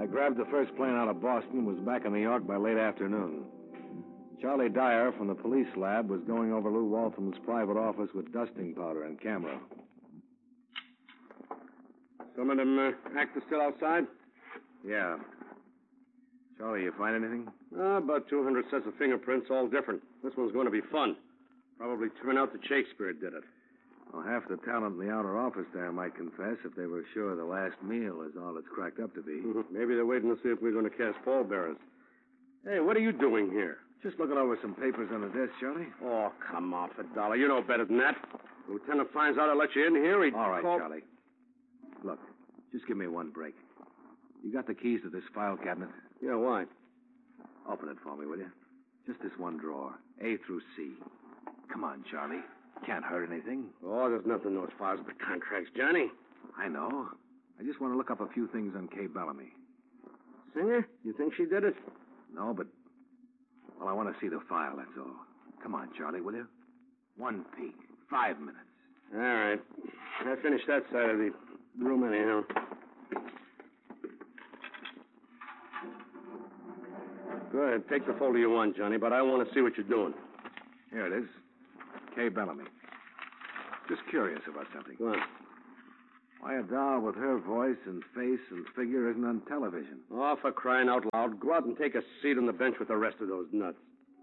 grabbed the first plane out of Boston and was back in New York by late afternoon. Charlie Dyer from the police lab was going over Lou Waltham's private office with dusting powder and camera. Some of them actors still outside? Yeah. Charlie, you find anything? About 200 sets of fingerprints, all different. This one's going to be fun. Probably turn out that Shakespeare did it. Well, half the talent in the outer office there might confess if they were sure the last meal is all it's cracked up to be. Maybe they're waiting to see if we're going to cast pallbearers. Hey, what are you doing here? Just looking over some papers on the desk, Charlie. Oh, come off it, Dollar. You know better than that. The lieutenant finds out I let you in here, he'd All right, call... Charlie. Look, just give me one break. You got the keys to this file cabinet? Yeah, why? Open it for me, will you? Just this one drawer, A through C. Come on, Charlie. Can't hurt anything. Oh, there's nothing in those files but contracts, Johnny. I know. I just want to look up a few things on Kay Bellamy. Singer? You think she did it? No, but... Well, I want to see the file, that's all. Come on, Charlie, will you? One peek. 5 minutes. All right. I finished that side of the room anyhow. Go ahead, take the folder you want, Johnny, but I want to see what you're doing. Here it is. Kay Bellamy. Just curious about something. What? Why a doll with her voice and face and figure isn't on television? Oh, for crying out loud. Go out and take a seat on the bench with the rest of those nuts.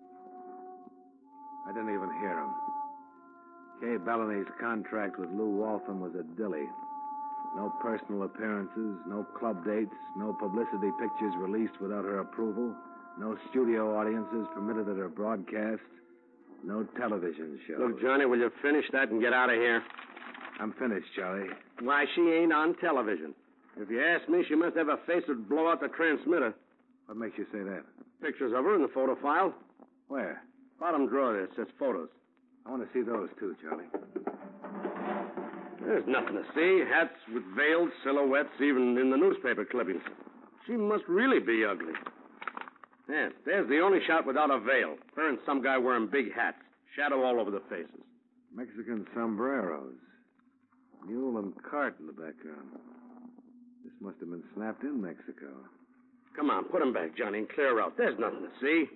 I didn't even hear him. Kay Bellamy's contract with Lou Waltham was a dilly. No personal appearances, no club dates, no publicity pictures released without her approval, no studio audiences permitted at her broadcast, no television show. Look, Johnny, will you finish that and get out of here? I'm finished, Charlie. Why, she ain't on television. If you ask me, she must have a face that'd blow out the transmitter. What makes you say that? Pictures of her in the photo file. Where? Bottom drawer there says photos. I want to see those, too, Charlie. There's nothing to see. Hats with veiled silhouettes, even in the newspaper clippings. She must really be ugly. Yes, there's the only shot without a veil. Her and some guy wearing big hats. Shadow all over the faces. Mexican sombreros. Mule and cart in the background. This must have been snapped in Mexico. Come on, put 'em back, Johnny, and clear out. There's nothing to see.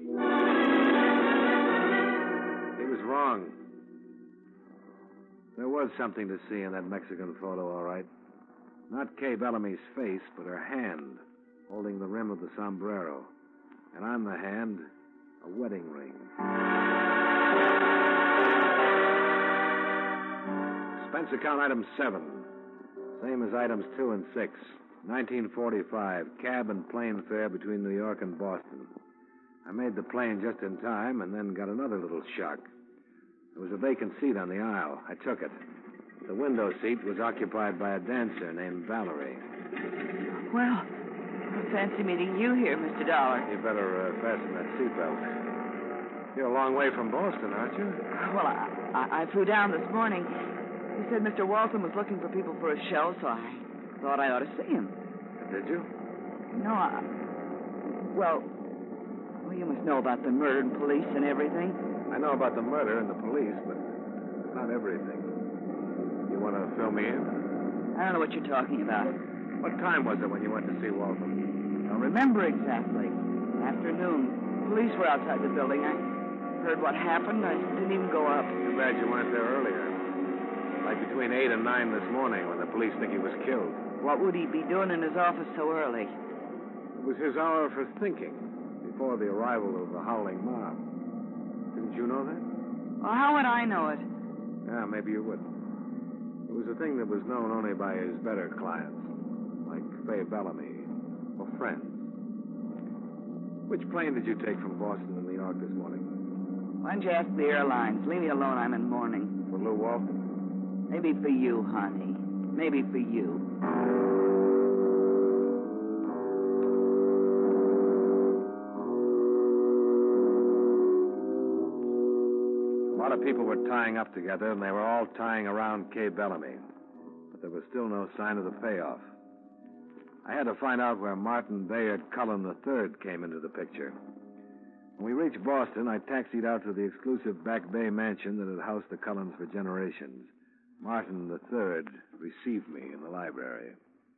He was wrong. There was something to see in that Mexican photo, all right. Not Kay Bellamy's face, but her hand, holding the rim of the sombrero. And on the hand, a wedding ring. Expense account item 7. Same as items 2 and 6. 1945, cab and plane fare between New York and Boston. I made the plane just in time and then got another little shock. There was a vacant seat on the aisle. I took it. The window seat was occupied by a dancer named Valerie. Well, I fancy meeting you here, Mr. Dollar. You better fasten that seatbelt. You're a long way from Boston, aren't you? Well, I flew down this morning. He said Mr. Waltham was looking for people for a show, so I thought I ought to see him. Did you? No, Well, you must know about the murder and police and everything. I know about the murder and the police, but not everything. You want to fill me in? I don't know what you're talking about. What time was it when you went to see Waltham? I don't remember exactly. Afternoon. Police were outside the building. I heard what happened. I didn't even go up. Too bad you weren't there earlier. Like between 8 and 9 this morning when the police think he was killed. What would he be doing in his office so early? It was his hour for thinking, before the arrival of the howling mob. Didn't you know that? Well, how would I know it? Yeah, maybe you would. It was a thing that was known only by his better clients, like Fay Bellamy, or friends. Which plane did you take from Boston to New York this morning? Why don't you ask the airlines? Leave me alone. I'm in mourning. For Lou Waltham? Maybe for you, honey. Maybe for you. A lot of people were tying up together, and they were all tying around Kay Bellamy. But there was still no sign of the payoff. I had to find out where Martin Bayard Cullen III came into the picture. When we reached Boston, I taxied out to the exclusive Back Bay mansion that had housed the Cullens for generations. Martin III received me in the library.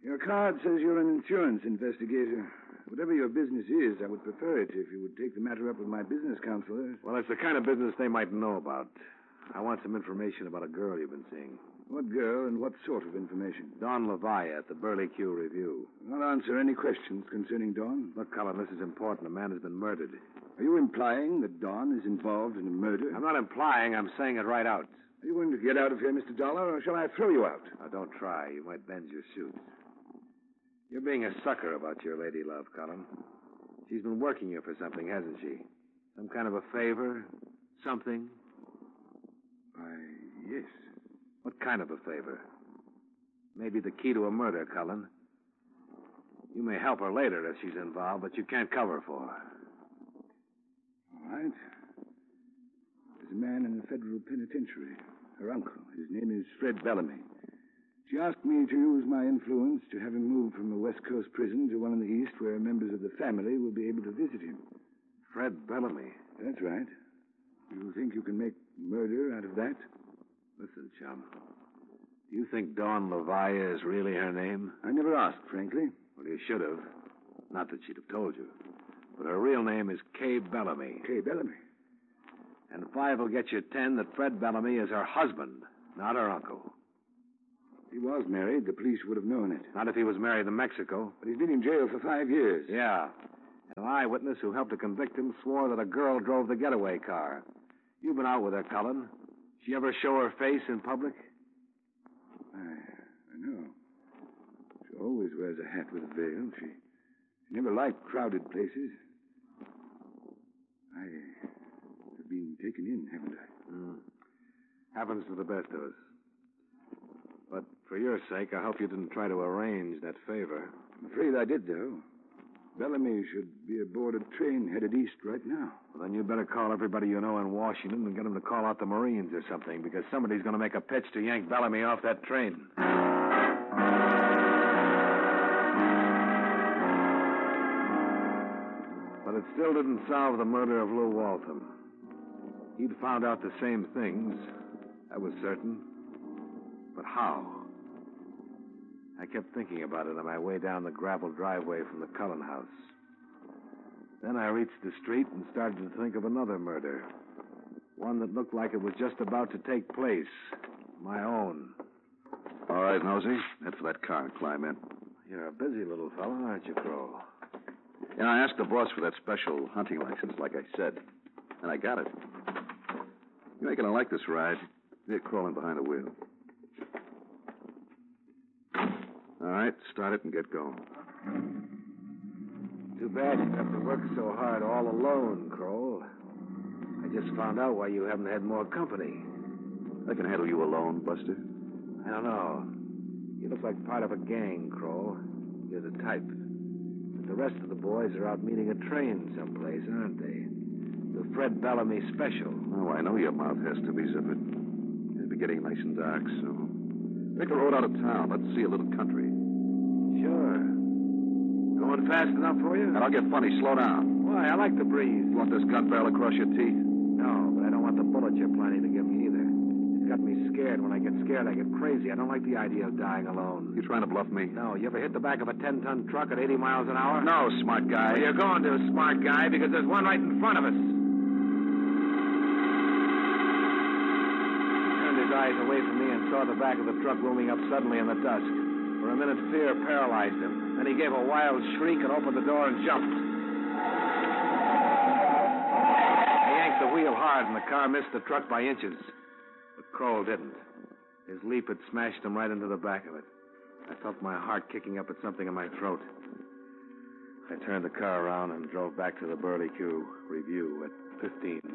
Your card says you're an insurance investigator. Whatever your business is, I would prefer it if you would take the matter up with my business counselors. Well, it's the kind of business they might know about. I want some information about a girl you've been seeing. What girl and what sort of information? Dawn Levia at the Burley Q Review. I'll answer any questions concerning Dawn. Look, Cullen, this is important. A man has been murdered. Are you implying that Dawn is involved in a murder? I'm not implying. I'm saying it right out. Are you going to get out of here, Mr. Dollar, or shall I throw you out? Now, don't try. You might bend your suit. You're being a sucker about your lady love, Cullen. She's been working you for something, hasn't she? Some kind of a favor? Something? Why, yes. What kind of a favor? Maybe the key to a murder, Cullen. You may help her later if she's involved, but you can't cover for her. All right. There's a man in the federal penitentiary. Her uncle. His name is Fred Bellamy. She asked me to use my influence to have him moved from a West Coast prison to one in the East where members of the family will be able to visit him. Fred Bellamy? That's right. You think you can make murder out of that? Listen, chum. Do you think Dawn Levia is really her name? I never asked, frankly. Well, you should have. Not that she'd have told you. But her real name is Kay Bellamy. Kay Bellamy. And 5 will get you 10 that Fred Bellamy is her husband, not her uncle. He was married. The police would have known it. Not if he was married in Mexico. But he's been in jail for 5 years. Yeah. An eyewitness who helped to convict him swore that a girl drove the getaway car. You've been out with her, Cullen. She ever show her face in public? I know. She always wears a hat with a veil. She never liked crowded places. I have been taken in, haven't I? Happens to the best of us. But for your sake, I hope you didn't try to arrange that favor. I'm afraid I did, though. Bellamy should be aboard a train headed east right now. Well, then you better call everybody you know in Washington and get them to call out the Marines or something, because somebody's going to make a pitch to yank Bellamy off that train. But it still didn't solve the murder of Lou Waltham. He'd found out the same things. That was certain. But how? I kept thinking about it on my way down the gravel driveway from the Cullen house. Then I reached the street and started to think of another murder. One that looked like it was just about to take place. My own. All right, Nosey. Head for that car and climb in. You're a busy little fellow, aren't you, Kroll? Yeah, I asked the boss for that special hunting license, like I said. And I got it. You ain't gonna like this ride. You're crawling behind the wheel. All right, start it and get going. Too bad you have to work so hard all alone, Kroll. I just found out why you haven't had more company. I can handle you alone, Buster. I don't know. You look like part of a gang, Kroll. You're the type. But the rest of the boys are out meeting a train someplace, aren't they? The Fred Bellamy special. Oh, I know your mouth has to be zippered. It'll be getting nice and dark, so... Take a road out of town. Let's see a little country. Sure. Going fast enough for you? And I'll get funny. Slow down. Why? I like the breeze. You want this gun barrel across your teeth? No, but I don't want the bullet you're planning to give me either. It's got me scared. When I get scared, I get crazy. I don't like the idea of dying alone. You trying to bluff me? No. You ever hit the back of a 10-ton truck at 80 miles an hour? No, smart guy. Well, you're going to, smart guy, because there's one right in front of us. Eyes away from me and saw the back of the truck looming up suddenly in the dusk. For a minute, fear paralyzed him. Then he gave a wild shriek and opened the door and jumped. He yanked the wheel hard, and the car missed the truck by inches. But Kroll didn't. His leap had smashed him right into the back of it. I felt my heart kicking up at something in my throat. I turned the car around and drove back to the Burley Q Review at 15.